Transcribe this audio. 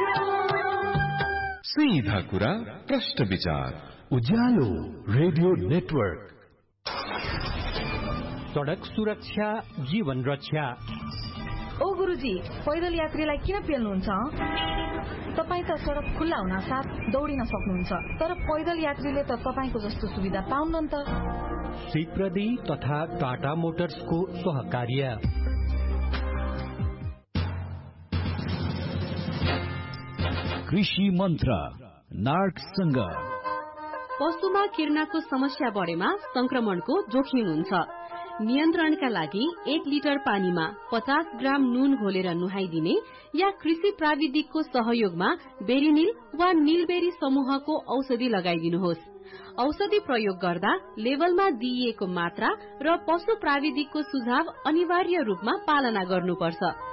सीधा कुरा प्रश्न विचार उज्यालो रेडियो नेटवर्क। सडक सुरक्षा जीवन रक्षा। ओ गुरुजी, पैदल यात्रीलाई किन पेल्नुहुन्छ? तपाईँ त सडक खुल्ला हुन साथ दौडिन सक्नुहुन्छ, तर पैदल यात्रीले त तपाईको जस्तो सुविधा पाउन्न नि त। सिप्रदी तथा टाटा मोटर्सको सहकार्य। कृषि मन्त्र नार्कसँग। पशुमा किर्नाको समस्या बढेमा संक्रमणको जोखिम हुन्छ। नियन्त्रणका लागि 1 लिटर पानीमा 50 ग्राम नुन घोलेर नुहाइदिने या कृषि प्राविधिकको सहयोगमा बेरिनिल वा नीलबेरी समूहको औषधि लगाइदिनुहोस्। औषधि प्रयोग गर्दा लेभलमा दिइएको मात्रा र पशु प्राविधिकको सुझाव अनिवार्य रूपमा पालना गर्नुपर्छ।